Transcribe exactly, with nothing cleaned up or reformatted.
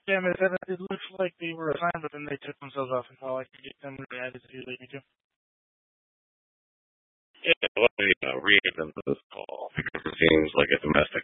Yeah, man, it, it looks like they were assigned, but then they took themselves off, and all I could get them readded to lead me to. Yeah, let me uh, read them to this call because it seems like a domestic